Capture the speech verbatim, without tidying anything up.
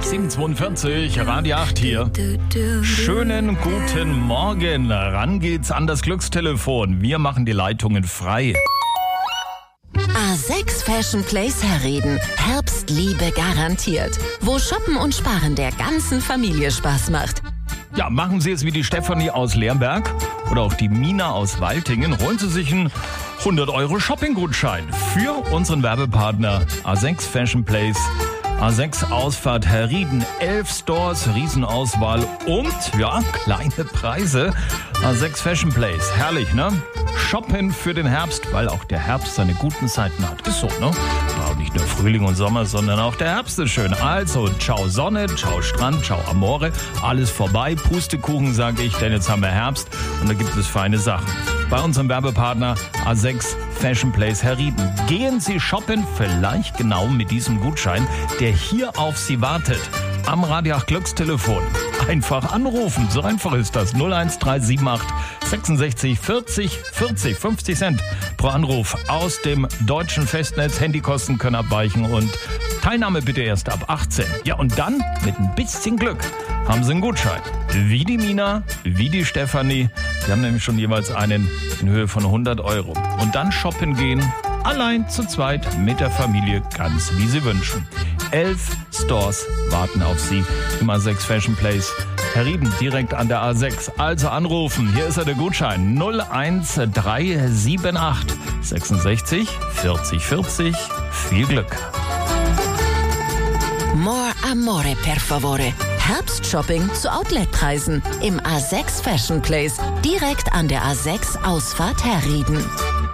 sieben Uhr zweiundvierzig, Radio acht hier. Schönen guten Morgen. Ran geht's an das Glückstelefon. Wir machen die Leitungen frei. A sechs Fashion Place Herrieden. Herbstliebe garantiert. Wo Shoppen und Sparen der ganzen Familie Spaß macht. Ja, machen Sie es wie die Stefanie aus Lerberg oder auch die Mina aus Waltingen. Holen Sie sich einen hundert Euro Shopping-Gutschein für unseren Werbepartner A sechs Fashion Place. A sechs Ausfahrt Herrieden, elf Stores, Riesenauswahl und, ja, kleine Preise. A sechs Fashion Place, herrlich, ne? Shoppen für den Herbst, weil auch der Herbst seine guten Seiten hat. Ist so, ne? Aber nicht nur Frühling und Sommer, sondern auch der Herbst ist schön. Also, ciao Sonne, ciao Strand, ciao Amore, alles vorbei. Pustekuchen, sage ich, denn jetzt haben wir Herbst und da gibt es feine Sachen. Bei unserem Werbepartner A sechs Fashion Place Herrieden. Gehen Sie shoppen, vielleicht genau mit diesem Gutschein, der hier auf Sie wartet. Am Radio acht Glückstelefon. Einfach anrufen, so einfach ist das. null eins drei sieben acht sechsundsechzig vierzig vierzig, fünfzig Cent pro Anruf aus dem deutschen Festnetz. Handykosten können abweichen und Teilnahme bitte erst ab achtzehn. Ja, und dann mit ein bisschen Glück haben Sie einen Gutschein. Wie die Mina, wie die Stefanie. Die haben nämlich schon jeweils einen in Höhe von hundert Euro. Und dann shoppen gehen, allein zu zweit mit der Familie, ganz wie Sie wünschen. Elf Stores warten auf Sie im A sechs Fashion Place Herrieden, direkt an der A sechs. Also anrufen, hier ist er, der Gutschein null eins drei sieben acht sechsundsechzig vierzig vierzig. Viel Glück. More amore per favore. Herbstshopping zu Outletpreisen im A sechs Fashion Place, direkt an der A sechs Ausfahrt Herrieden.